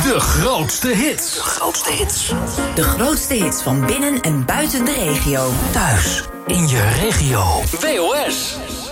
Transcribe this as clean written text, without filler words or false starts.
De grootste hits. De grootste hits van binnen en buiten de regio. Thuis, in je regio. WOS.